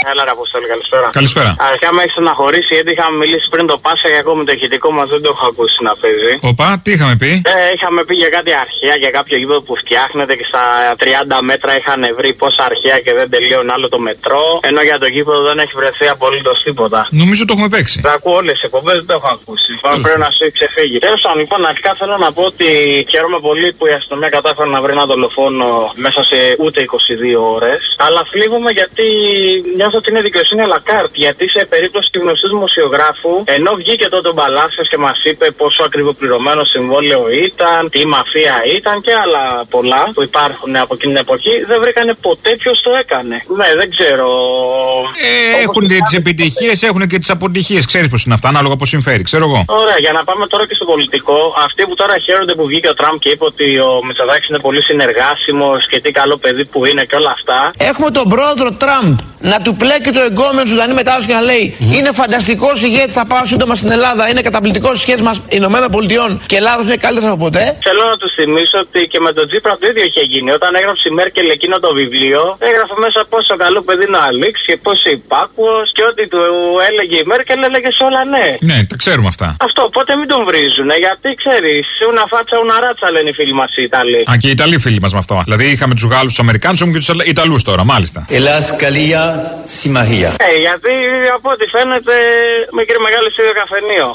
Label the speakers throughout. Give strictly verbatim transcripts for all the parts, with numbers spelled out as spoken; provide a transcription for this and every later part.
Speaker 1: Έλα, ρε Αποστόλη, καλησπέρα.
Speaker 2: Καλησπέρα.
Speaker 1: Αρχικά με έχει στεναχωρήσει γιατί είχαμε μιλήσει πριν το Πάσα για ακόμα το ηχητικό μας, δεν το έχω ακούσει να παίζει.
Speaker 2: Οπα, τι είχαμε πει?
Speaker 1: Ε, είχαμε πει για κάτι αρχαία, για κάποιο γήπεδο που φτιάχνεται και στα τριάντα μέτρα είχαν βρει πόσα αρχαία και δεν τελείωνε άλλο το μετρό. Ενώ για το γήπεδο δεν έχει βρεθεί απολύτως τίποτα.
Speaker 2: Νομίζω το έχουμε παίξει.
Speaker 1: Θα ακούω όλες τις εκπομπές, δεν το έχω ακούσει. Πάμε πρέπει να σου έχει ξεφύγει. Τέλος πάντων, λοιπόν, αρχικά θέλω να πω ότι χαίρομαι πολύ που η αστυνομία κατάφερε να βρει ένα δολοφόνο μέσα σε ούτε είκοσι δύο ώρες. Αλλά θλίβομαι γιατί νιώθω ότι είναι δικαιοσύνη αλακάρτ. Γιατί σε περίπτωση του γνωστού δημοσιογράφου, ενώ βγήκε τότε ο Μπαλάσσας και μας είπε πόσο ακριβοπληρωμένο συμβόλαιο ήταν, τι μαφία ήταν και άλλα πολλά που υπάρχουν από εκείνη την εποχή, δεν βρήκανε ποτέ ποιος το έκανε. Ναι, δεν ξέρω.
Speaker 2: Ε, έχουν τις επιτυχίες, έχουν και τις αποτυχίες. Ξέρεις πώς είναι αυτά, ανάλογα πώς συμφέρει, ξέρω εγώ.
Speaker 1: Ωραία, για να πάμε τώρα και στο πολιτικό. Αυτοί που τώρα χαίρονται που βγήκε ο Τραμπ και είπε ότι ο Μητσοτάκης είναι πολύ συνεργάσιμος και τι καλό παιδί που είναι και όλα αυτά.
Speaker 3: Έχουμε τον πρόεδρο Τραμπ να του πλέκει το εγκόμενο Σουδανή μετάβαση και να λέει mm-hmm. είναι φανταστικός ηγέτης, θα πάω σύντομα στην Ελλάδα, είναι καταπληκτικός στις σχέσεις μας Ηνωμένων Πολιτειών και Ελλάδος είναι καλύτερος από ποτέ.
Speaker 1: Θέλω να του θυμίσω ότι και με τον Τσίπρα το ίδιο είχε γίνει. Όταν έγραψε η Μέρκελ εκείνο το βιβλίο, έγραφε μέσα πόσο καλό παιδί είναι ο Αλίξ και πόσο υπάκουος και ό,τι του έλεγε η Μέρκελ έλεγε σε όλα ναι.
Speaker 2: Ναι, τα ξέρουμε αυτά.
Speaker 1: Αυτό, οπότε μην τον βρίζουνε, γιατί ξέρεις, una φάτσα, una ράτσα λένε οι φίλοι μας οι Ιταλοί.
Speaker 2: Α, και οι Ιταλοί φίλοι μας με αυτό. Δηλαδή είχαμε τους Γάλλους, τους Αμερικάνους, έχουμε και τους Ιταλούς τώρα, μάλιστα.
Speaker 4: Ελλάς, Καλία, Συμμαχία.
Speaker 1: Ε, γιατί από ό,τι φαίνεται μικρή μεγάλη στο ίδιο καφενείο.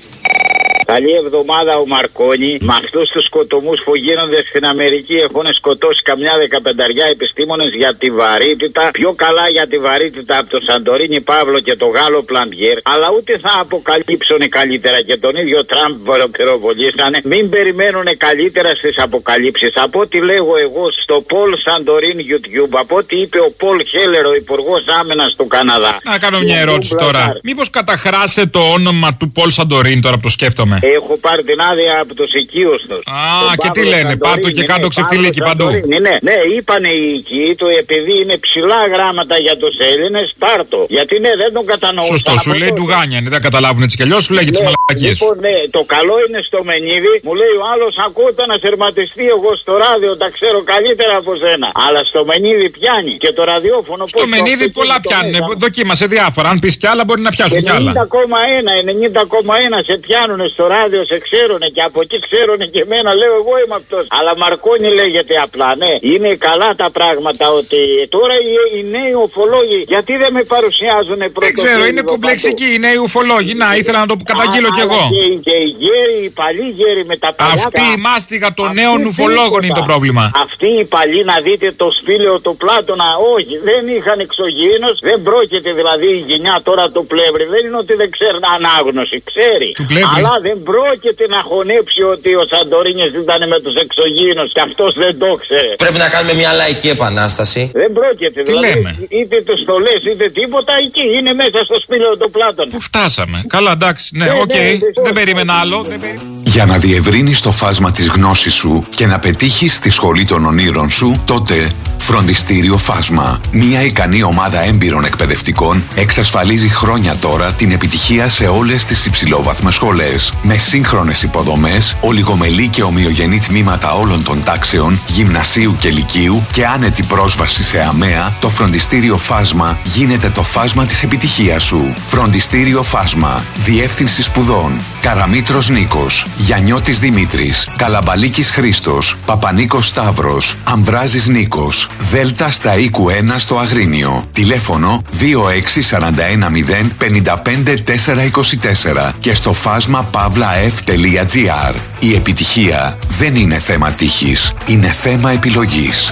Speaker 5: Καλή εβδομάδα ο Μαρκόνι. Με αυτούς τους σκοτωμούς που γίνονται στην Αμερική έχουν σκοτώσει καμιά δεκαπενταριά επιστήμονες για τη βαρύτητα. Πιο καλά για τη βαρύτητα από τον Σαντορίνη Παύλο και τον Γάλλο Πλαντιέρ. Αλλά ούτε θα αποκαλύψουν καλύτερα και τον ίδιο Τραμπ πυροβολήσανε. Μην περιμένουν καλύτερα στις αποκαλύψεις. Από ό,τι λέγω εγώ στο Πολ Σαντορίνη YouTube, από ό,τι είπε ο Πολ Χέλερ, ο Υπουργός Άμυνας του Καναδά.
Speaker 2: Να κάνω μια ερώτηση τώρα. Μήπως καταχράσε το όνομα του Πολ Σαντορίνη τώρα που το σκέφτομαι?
Speaker 5: Έχω πάρει την άδεια από τους οικείους τους.
Speaker 2: Α, και τι λένε, πάρτο και κάτω ξεφτιλίκι παντού.
Speaker 5: Ναι, ναι, είπανε οι οικοί του, επειδή είναι ψηλά γράμματα για τους Έλληνες, πάρτο. Γιατί ναι, δεν τον κατανοούν.
Speaker 2: Σωστό, σου λέει ντουγάνια, δεν καταλάβουν έτσι κι αλλιώς, σου λέγει τις μαλακίες.
Speaker 5: Λοιπόν, ναι, το καλό είναι στο Μενίδη, μου λέει ο άλλος, ακούω το ανασερματιστεί εγώ στο ράδιο, τα ξέρω καλύτερα από σένα. Αλλά στο Μενίδη πιάνει και το ραδιόφωνο.
Speaker 2: Στο Μενίδη πολλά πιάνουν, δοκίμασε διάφορα. Αν πεις κι άλλα, μπορεί να πιάσουν κι άλλα.
Speaker 5: ενενήντα κόμμα ένα, ενενήντα κόμμα ένα σε πιάνουν στο ράδιο, σε ξέρουνε και από εκεί ξέρουνε και εμένα, λέω εγώ είμαι αυτός. Αλλά Μαρκόνι λέγεται απλά, ναι. Είναι καλά τα πράγματα ότι τώρα οι, οι νέοι ουφολόγοι γιατί δεν με παρουσιάζουν πρώτο.
Speaker 2: Δεν ξέρω, είναι κομπλεξικοί οι νέοι ουφολόγοι. Να, ήθελα να το καταγγείλω κι εγώ.
Speaker 5: Και, και οι γέροι, οι παλιοί γέροι με τα παλιά.
Speaker 2: Αυτή η μάστιγα των νέων ουφολόγων είναι το πρόβλημα.
Speaker 5: Αυτοί οι παλιοί, να δείτε το σπήλαιο του Πλάτωνα, όχι, δεν είχαν εξωγήινος, δεν πρόκειται δηλαδή η γενιά τώρα του Πλεύρη. Δεν είναι ότι δεν ξέρει ανάγνωση, ξέρει. Αλλά δεν πρόκειται να χωνέψει ότι ο Σαντορίνης ήταν με τους εξωγήινους και αυτός δεν το ξέρει.
Speaker 4: Πρέπει να κάνουμε μια λαϊκή επανάσταση.
Speaker 5: Δεν πρόκειται.
Speaker 2: Τι
Speaker 5: δηλαδή,
Speaker 2: λέμε?
Speaker 5: είτε το στολές είτε τίποτα, εκεί είναι μέσα στο σπήλαιο του Πλάτωνα.
Speaker 2: Πού φτάσαμε? Καλά, εντάξει, ναι, οκ. Okay. Ναι, ναι, δεν περίμενα άλλο. Δεν περί...
Speaker 6: Για να διευρύνεις το φάσμα της γνώσης σου και να πετύχεις τη σχολή των ονείρων σου, τότε Φροντιστήριο Φάσμα. Μια ικανή ομάδα έμπειρων εκπαιδευτικών εξασφαλίζει χρόνια τώρα την επιτυχία σε όλες τις υψηλόβαθμες σχολές. Με σύγχρονες υποδομές, ολιγομελή και ομοιογενή τμήματα όλων των τάξεων, γυμνασίου και λυκείου και άνετη πρόσβαση σε ΑΜΕΑ, το Φροντιστήριο Φάσμα γίνεται το φάσμα της επιτυχίας σου. Φροντιστήριο Φάσμα. Διεύθυνση σπουδών. Καραμήτρος Νίκος, Γιαννιώτης Δημήτρης, Καλαμπαλίκης Χρήστος, Παπανίκος Σταύρος, Αμβράζης Νίκος. Δέλτα στα οίκου ένα στο Αγρίνιο. Τηλέφωνο δύο έξι τέσσερα ένα μηδέν πέντε πέντε τέσσερα είκοσι τέσσερα και στο φάσμα παύλαεφ τελεία τζι άρ. Η επιτυχία δεν είναι θέμα τύχης, είναι θέμα επιλογής.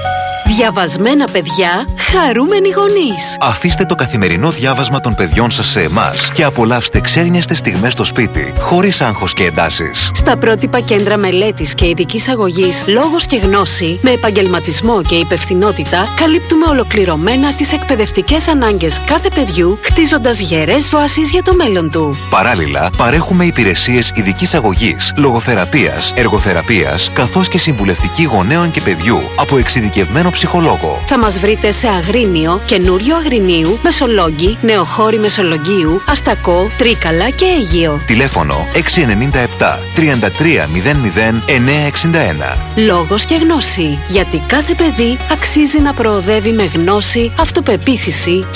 Speaker 7: Διαβασμένα παιδιά, χαρούμενοι γονείς.
Speaker 8: Αφήστε το καθημερινό διάβασμα των παιδιών σας σε εμάς και απολαύστε ξένιαστες στιγμές στο σπίτι, χωρίς άγχος και εντάσεις.
Speaker 7: Στα πρότυπα κέντρα μελέτης και ειδικής αγωγής Λόγος και Γνώση, με επαγγελματισμό και υπευθυνότητα, καλύπτουμε ολοκληρωμένα τις εκπαιδευτικές ανάγκες κάθε παιδιού, χτίζοντας γερές βάσεις για το μέλλον του.
Speaker 8: Παράλληλα, παρέχουμε υπηρεσίες ειδικής αγωγής, λογοθεραπείας, εργοθεραπείας, καθώς και συμβουλευτική γονέων και παιδιού από εξειδικευμένο ψυχολόγο.
Speaker 7: Θα μας βρείτε σε Αγρίνιο, Καινούριο Αγρινίου, Μεσολόγγι, Νεοχώρη Μεσολογγίου, Αστακό, Τρίκαλα και Αίγυο.
Speaker 8: Τηλέφωνο έξι εννιά επτά τριάντα τρία μηδέν μηδέν εννιακόσια εξήντα ένα.
Speaker 7: Λόγος και Γνώση. Γιατί κάθε παιδί αξίζει να προοδεύει με γνώση, αυτοπεποίθηση και